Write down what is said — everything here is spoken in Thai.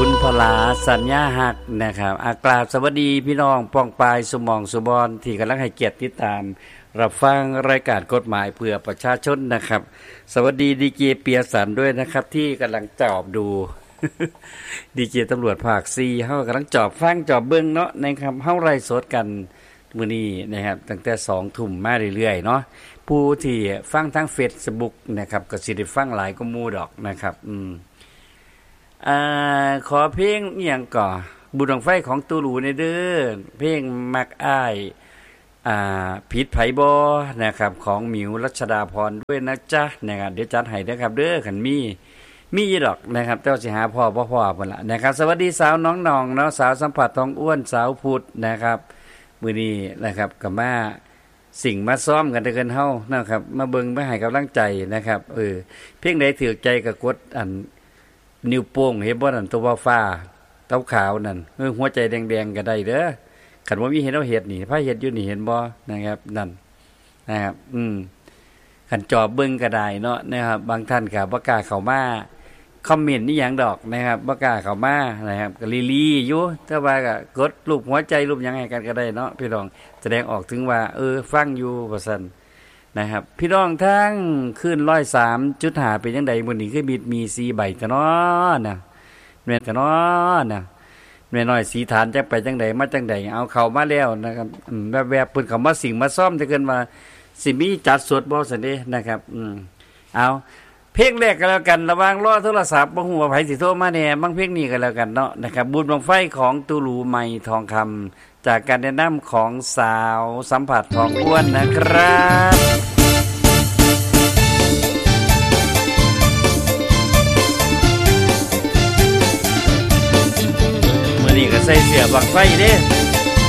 คุณพลาสัญญาหักนะครับกราบสวัสดีพี่น้องป้องปายสุมองสุบอนที่กำลังให้เกียรติติดตามรับฟังรายการกฎหมายเพื่อประชาชนนะครับสวัสดีดีเจเปียสันด้วยนะครับที่กำลังจอบดู ดีเจตำรวจภาค4เฮากำลังจอบฟังจอบเบิ่งเนาะนะครับเฮาไลฟ์สดกันมื้อนี้นะครับตั้งแต่ 20:00 นมาเรื่อยๆเนาะผู้ที่ฟังทาง Facebook นะครับก็สิได้ฟังหลายกว่าหมู่ดอกนะครับขอเพลงอีหยังก่อบุญบั้งไฟของตูหลูในเด้อเพลงมักอ้ายผิดไผบ่นะครับของหมิวรัชดาพรด้วยนะจ๊ะนะครับเดี๋ยวจัดให้เด้อครับเด้อคันมีอยู่ดอกนะครับเจ้าสิหาพ่อบ่พุ่นล่ะนะครับสวัสดีสาวน้องหนองเนาะสาวสัมผัสทองอ้วนสาวพุทธนะครับมื้อนี้นะครับก็มาสิ่งมาซ้อมกันเด้อกันเฮานะครับมาเบิ่งมาให้กำลังใจนะครับเพลงใดถูกใจก็กดนิ้วโป้งเห็นบ่นั่นตัวฟ้าเต้าขาวนั่นหัวใจแดงๆก็ได้เด้อคันว่ามีเห็นเอาเฮ็ดนี่พาเฮ็ดอยู่นี่เห็นบ่นะครับนั่นนะครับคันจอบเบิ่งก็ได้เนาะนะครับบางท่านก็บ่กล้าเข้ามาคอมเมนต์อีหยังดอกนะครับบ่กล้าเข้ามานะครับก็ลีๆอยู่แต่ว่าก็กดรูปหัวใจรูปหยังให้กันก็ได้เนาะพี่น้องแสดงออกถึงว่าฟังอยู่ว่าซั่นนะครับพี่น้องทั้งขึ้น 103.5 เป็นจังได๋มื้อนี้คือมี4ใบตะเนาะน่ะแม่นตะเนาะน่ะแม่น้อยสีฐานจักไปจังได๋มาจังได๋เอาเข้ามาแล้วนะครับแวบๆเพิ่นเข้ามาสิ่งมาซ่อมแต่เกินว่าสิมีจัดสวดบ่ซั่นเด้นะครับเอาเพลงแรกก็แล้วกันระหว่างรอโทรศัพท์บ่ฮู้ว่าไผสิโทรมาแหน่บางเพลงนี้ก็แล้วกันเนาะนะครับบุญบั้งไฟของตูหลูไมทองคำจากการแนะนำของสาวสัมผัสทองอ้วนนะครับมื้อนี้ก็ใส่เสื้อบั้งไฟเด้